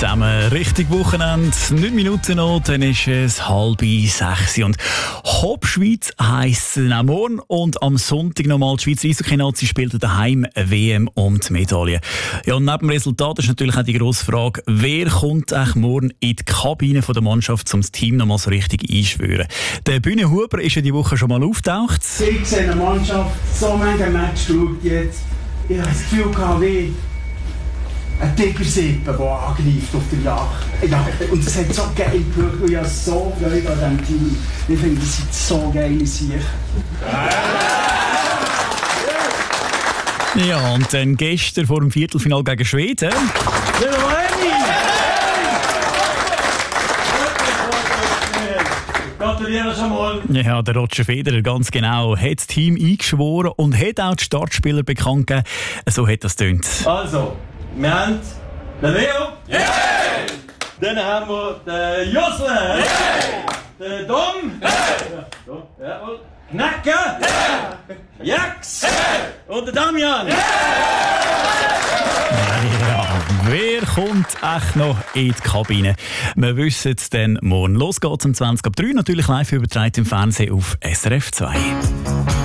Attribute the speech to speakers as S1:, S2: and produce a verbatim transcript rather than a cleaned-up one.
S1: zusammen, richtig Wochenende, neun Minuten noch, dann ist es halb sechs. Und Hopp Schweiz heisst es auch morgen und am Sonntag nochmal die Schweizer Eishockey-Nazi spielt daheim W M um die Medaille. Ja, und neben dem Resultat ist natürlich auch die grosse Frage, wer kommt eigentlich morgen in die Kabine der Mannschaft, um das Team nochmal so richtig einschwören. Der Bühne Huber ist ja die Woche schon mal auftaucht.
S2: Ich sehe eine Mannschaft, so manche Match schaut jetzt. Ich habe das Gefühl gehabt, wie ein Tigersippe, der angreift auf der Jagd. Ja, und es hat so geil geschaut, und ich habe so Freude an diesem Team. Ich finde, das sind so geile Sicher.
S1: Ja, und dann gestern vor dem Viertelfinale gegen Schweden.
S3: Gratuliere schon mal.
S1: Ja, der Roger Federer, ganz genau, hat das Team eingeschworen und hat auch die Startspieler bekannt gegeben. So hat das tönt.
S3: Also, wir haben den Leo. Yeah! Dann haben wir den Josle. Yeah! Den Dom. Yeah! Ja, Knacke. Yeah! Jax. Yeah! Und den Damian. Yeah!
S1: Ja, wer kommt echt noch in die Kabine? Wir wissen es dann morgen. Los geht's um zwanzig ab drei, natürlich live übertragen im Fernsehen auf S R F zwei.